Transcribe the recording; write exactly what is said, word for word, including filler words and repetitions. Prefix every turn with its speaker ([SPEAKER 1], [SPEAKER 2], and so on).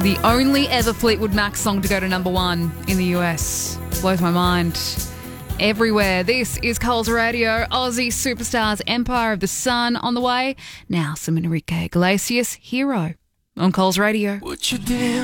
[SPEAKER 1] The only ever Fleetwood Mac song to go to number one in the U S. Blows my mind. Everywhere. This is Coles Radio, Aussie Superstars, Empire of the Sun on the way. Now some Enrique Iglesias, Hero, on Coles Radio.
[SPEAKER 2] Would you dare